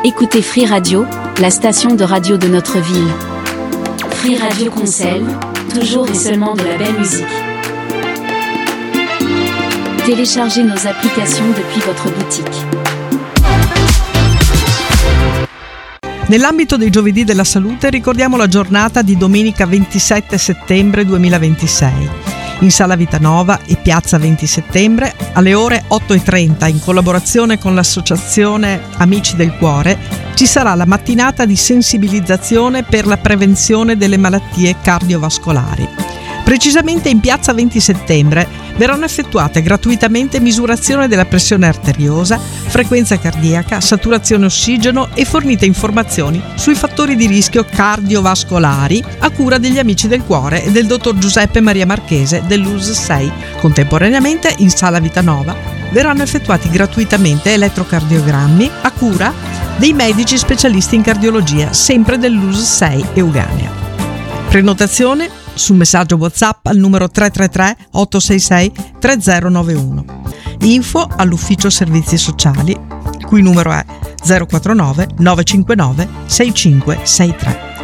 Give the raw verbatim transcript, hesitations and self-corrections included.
Écoutez Free Radio, la station de radio de notre ville. Free Radio Concel, toujours et seulement de la belle musique. Téléchargez nos applications depuis votre boutique. Nell'ambito dei Giovedì della Salute ricordiamo la giornata di domenica ventisette settembre duemilaventisei. In Sala Vitanova e Piazza venti settembre alle ore otto e trenta, in collaborazione con l'associazione Amici del Cuore, ci sarà la mattinata di sensibilizzazione per la prevenzione delle malattie cardiovascolari. Precisamente in Piazza venti settembre verranno effettuate gratuitamente misurazione della pressione arteriosa, frequenza cardiaca, saturazione ossigeno e fornite informazioni sui fattori di rischio cardiovascolari a cura degli Amici del Cuore e del dottor Giuseppe Maria Marchese dell'U S sei. Contemporaneamente in Sala Vitanova verranno effettuati gratuitamente elettrocardiogrammi a cura dei medici specialisti in cardiologia, sempre dell'U S sei Euganea. Prenotazione su messaggio WhatsApp al numero tre tre tre otto sei sei tre zero nove uno. Info all'ufficio servizi sociali, il cui numero è zero quattro nove nove cinque nove sei cinque sei tre.